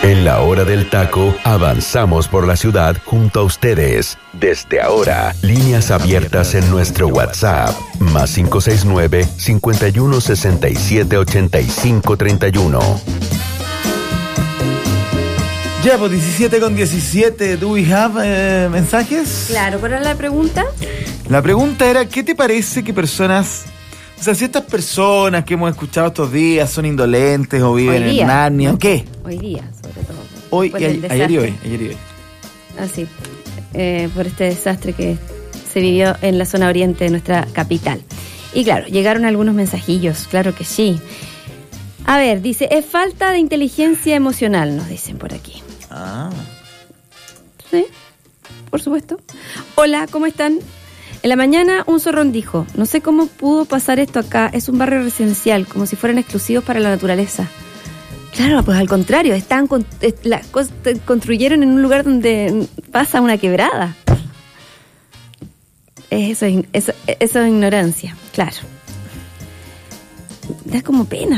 En la hora del taco, avanzamos por la ciudad junto a ustedes. Desde ahora, líneas abiertas en nuestro WhatsApp. Más 569-5167-8531. Ya, pues 17:17. ¿Do we have mensajes? Claro, ¿cuál era la pregunta? La pregunta era, ¿qué te parece que personas... O sea, si estas personas que hemos escuchado estos días son indolentes o viven en Narnia, ¿o qué? Hoy día, sobre todo. Hoy y ayer y hoy. Así, por este desastre que se vivió en la zona oriente de nuestra capital. Y claro, llegaron algunos mensajillos, claro que sí. A ver, dice, es falta de inteligencia emocional, nos dicen por aquí. Ah. Sí, por supuesto. Hola, ¿cómo están? En la mañana un zorrón dijo, no sé cómo pudo pasar esto acá, es un barrio residencial, como si fueran exclusivos para la naturaleza. Claro, pues al contrario, las cosas construyeron en un lugar donde pasa una quebrada. Eso es ignorancia, claro. Da como pena.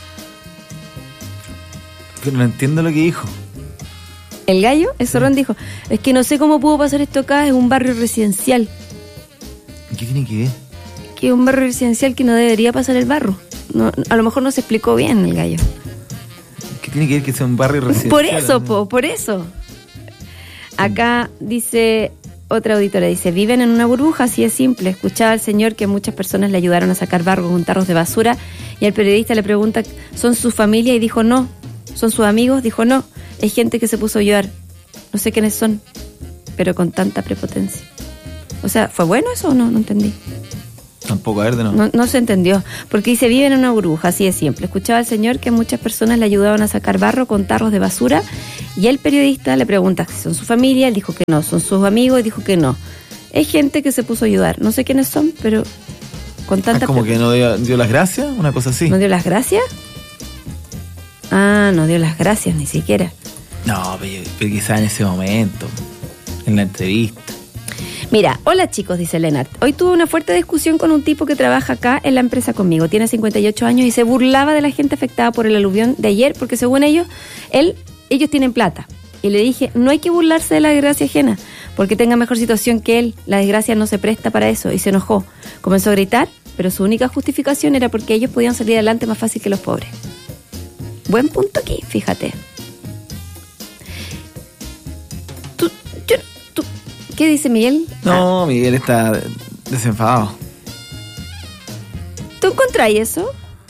Pero no entiendo lo que dijo. El gallo, el zorrón dijo, es que no sé cómo pudo pasar esto acá, es un barrio residencial. ¿Qué tiene que ver? Que es un barrio residencial que no debería pasar el barro. No, a lo mejor no se explicó bien el gallo. ¿Qué tiene que ver que sea un barrio residencial? Por eso. Acá dice otra auditora, dice, viven en una burbuja, así es simple. Escuchaba al señor que muchas personas le ayudaron a sacar barro con tarros de basura y el periodista le pregunta, ¿son su familia? Y dijo no. ¿Son sus amigos? Dijo no. Hay gente que se puso a ayudar. No sé quiénes son, pero con tanta prepotencia. O sea, ¿fue bueno eso o no? No entendí. Tampoco, a ver, de nuevo. No se entendió. Porque dice, viven en una burbuja, así de simple. Escuchaba al señor que muchas personas le ayudaban a sacar barro con tarros de basura y el periodista le pregunta si son su familia, él dijo que no. ¿Son sus amigos? Y dijo que no. Es gente que se puso a ayudar. No sé quiénes son, pero con tanta... ¿Como que no dio las gracias? Una cosa así. ¿No dio las gracias? Ah, no dio las gracias ni siquiera. No, pero quizás en ese momento, en la entrevista. Mira, hola chicos, dice Lennart. Hoy tuve una fuerte discusión con un tipo que trabaja acá en la empresa conmigo. Tiene 58 años y se burlaba de la gente afectada por el aluvión de ayer porque según ellos tienen plata. Y le dije, no hay que burlarse de la desgracia ajena porque tenga mejor situación que él. La desgracia no se presta para eso. Y se enojó. Comenzó a gritar, pero su única justificación era porque ellos podían salir adelante más fácil que los pobres. Buen punto aquí, fíjate. ¿Qué dice Miguel? No, Miguel está desenfadado. ¿Tú encontrás eso?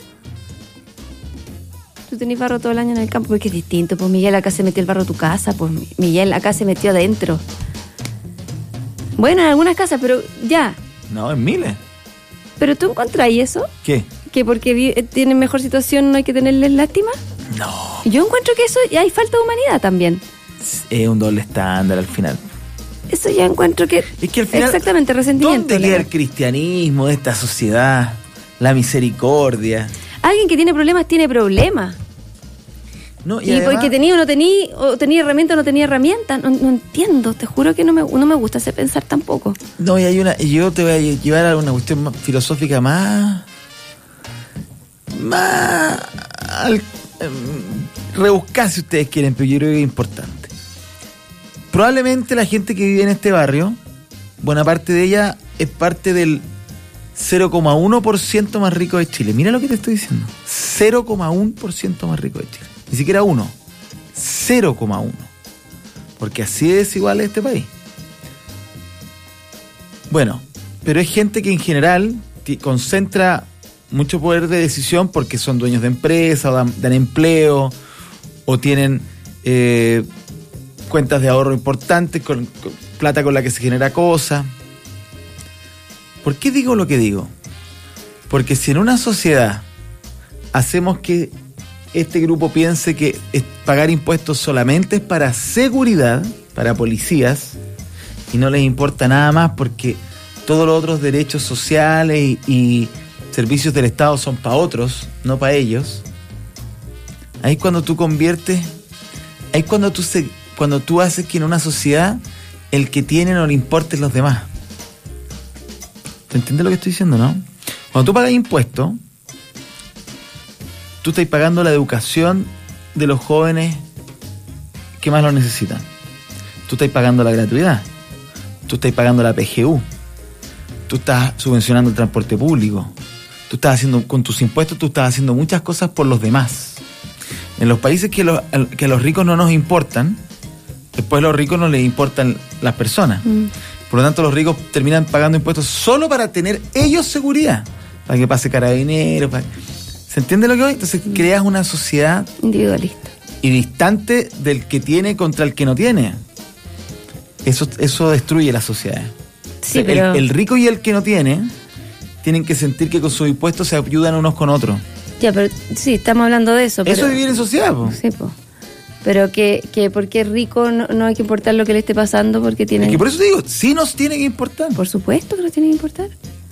Tú tenés barro todo el año en el campo, porque es distinto. Pues Miguel, acá se metió el barro a tu casa. Pues Miguel, acá se metió adentro. Bueno, en algunas casas, pero ya. No, en miles. ¿Pero tú encontrás eso? ¿Qué? ¿Que porque tienen mejor situación no hay que tenerles lástima? No. Yo encuentro que eso ya hay falta de humanidad también. Es un doble estándar al final. Eso ya encuentro que... Es que al final... Exactamente, resentimiento. ¿Dónde queda el cristianismo de esta sociedad? La misericordia. Alguien que tiene problemas, tiene problemas. No, y además, porque tenía o no tenía, o tenía herramienta o no tenía herramienta. No entiendo, te juro que no me gusta ese pensar tampoco. No, y yo te voy a llevar a una cuestión más filosófica más rebuscar si ustedes quieren, pero yo creo que es importante. Probablemente la gente que vive en este barrio, buena parte de ella es parte del 0,1% más rico de Chile. Mira lo que te estoy diciendo. 0,1% más rico de Chile. Ni siquiera 1. 0,1. Porque así es desigual este país. Bueno, pero es gente que en general concentra mucho poder de decisión porque son dueños de empresas, o dan empleo, o tienen cuentas de ahorro importantes, con plata con la que se genera cosas. ¿Por qué digo lo que digo? Porque si en una sociedad hacemos que este grupo piense que pagar impuestos solamente es para seguridad, para policías, y no les importa nada más porque todos los otros derechos sociales y servicios del Estado son para otros, no para ellos, ahí cuando tú conviertes, ahí cuando tú haces que en una sociedad el que tiene no le importen los demás. ¿Te entiendes lo que estoy diciendo, no? Cuando tú pagas impuestos, tú estás pagando la educación de los jóvenes que más lo necesitan. Tú estás pagando la gratuidad, tú estás pagando la PGU, tú estás subvencionando el transporte público, tú estás haciendo, con tus impuestos, tú estás haciendo muchas cosas por los demás. En los países que a los ricos no nos importan, después a los ricos no les importan las personas. Por lo tanto, los ricos terminan pagando impuestos solo para tener ellos seguridad, para que pase Carabineros. ¿Se entiende lo que voy? Entonces creas una sociedad individualista y distante del que tiene contra el que no tiene. Eso destruye las sociedades. Sí, o sea, pero... el rico y el que no tiene tienen que sentir que con sus impuestos se ayudan unos con otros. Ya, pero sí, estamos hablando de eso. Eso es vivir en sociedad, po. Sí, po. Pero que porque es rico no hay que importar lo que le esté pasando porque tiene... Es que por eso te digo, sí nos tiene que importar. Por supuesto que nos tiene que importar.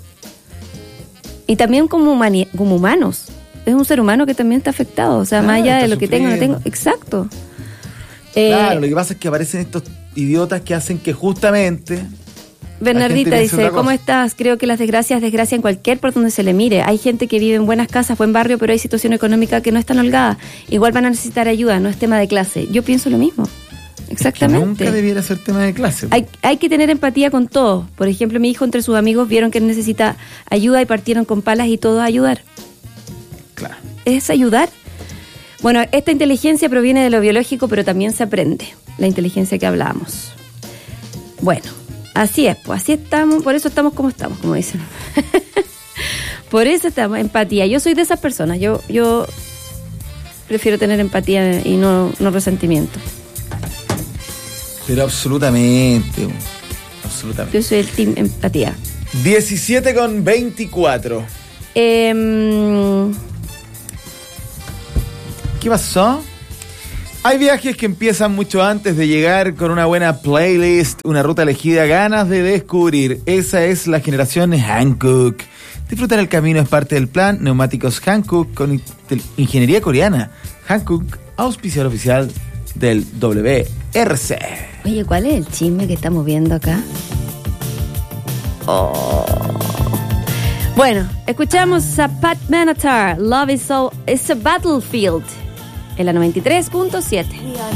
Y también como humanos. Es un ser humano que también está afectado. O sea, más allá de lo que tengo o no tengo. Exacto. Claro, lo que pasa es que aparecen estos idiotas que hacen que justamente... Bernardita dice, ¿cómo estás? Creo que las desgracias desgracian cualquier por donde se le mire. Hay gente que vive en buenas casas, buen barrio, pero hay situación económica que no es tan holgada. Igual van a necesitar ayuda, no es tema de clase. Yo pienso lo mismo. Exactamente. Es que nunca debiera ser tema de clase. Hay que tener empatía con todos. Por ejemplo, mi hijo entre sus amigos vieron que necesita ayuda y partieron con palas y todos a ayudar. Claro. Es ayudar. Bueno, esta inteligencia proviene de lo biológico, pero también se aprende. La inteligencia que hablábamos. Bueno. Así es, pues así estamos, por eso estamos como estamos, como dicen. Por eso estamos, empatía. Yo soy de esas personas, yo prefiero tener empatía y no resentimiento. Pero absolutamente. Yo soy el team empatía. 17:24. ¿Qué pasó? Hay viajes que empiezan mucho antes de llegar con una buena playlist, una ruta elegida, ganas de descubrir. Esa es la generación Hankook. Disfrutar el camino es parte del plan. Neumáticos Hankook con ingeniería coreana. Hankook, auspiciador oficial del WRC. Oye, ¿cuál es el chisme que estamos viendo acá? Oh. Bueno, escuchamos a Pat Benatar. Love is a battlefield. En la 93.7.